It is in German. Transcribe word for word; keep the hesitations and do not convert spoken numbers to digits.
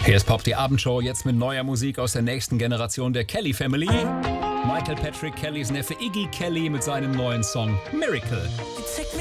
Hier ist Pop, die Abendshow, jetzt mit neuer Musik aus der nächsten Generation der Kelly Family. Michael Patrick Kellys Neffe Iggy Kelly mit seinem neuen Song Miracle.